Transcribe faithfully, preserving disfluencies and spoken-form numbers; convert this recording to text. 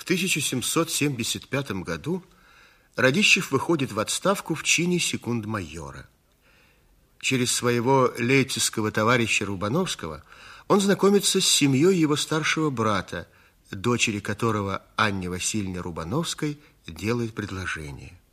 тысяча семьсот семьдесят пятом году Радищев выходит в отставку в чине секунд-майора. Через своего лейпцигского товарища Рубановского он знакомится с семьей его старшего брата, дочери которого Анне Васильевне Рубановской делает предложение.